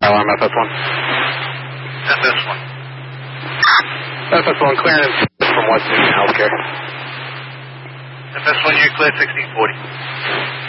Alarm FS1. FS1. FS1 clearance from West Union Healthcare. FS1, you're clear 1640.